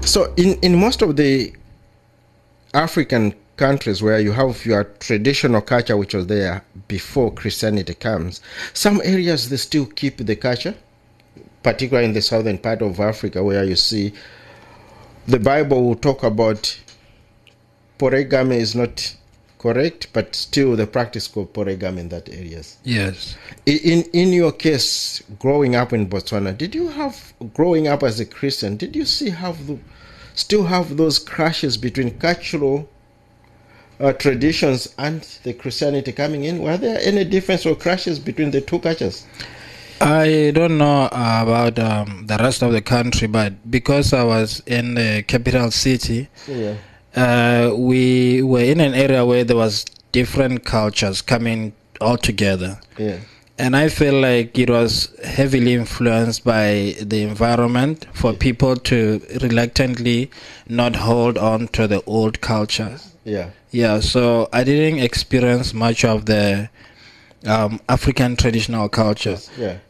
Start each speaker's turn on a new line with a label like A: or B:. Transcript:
A: So in most of the African countries where you have your traditional culture, which was there before Christianity comes, some areas they still keep the culture, particularly in the southern part of Africa, where you see the Bible will talk about polygamy is not correct, but still the practice of polygamy in that areas.
B: Yes.
A: In your case, growing up in Botswana, did you have, growing up as a Christian, did you still have those clashes between cultural traditions and the Christianity coming in? Were there any difference or clashes between the two cultures?
B: I don't know about the rest of the country, but because I was in the capital city, we were in an area where there was different cultures coming all together.
A: Yeah.
B: And I feel like it was heavily influenced by the environment for people to reluctantly not hold on to the old cultures.
A: Yeah.
B: Yeah, so I didn't experience much of the African traditional cultures.
A: Yeah.